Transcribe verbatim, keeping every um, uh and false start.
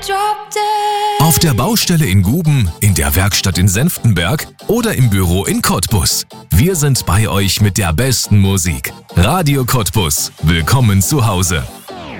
Auf der Baustelle in Guben, in der Werkstatt in Senftenberg oder im Büro in Cottbus. Wir sind bei euch mit der besten Musik. Radio Cottbus. Willkommen zu Hause.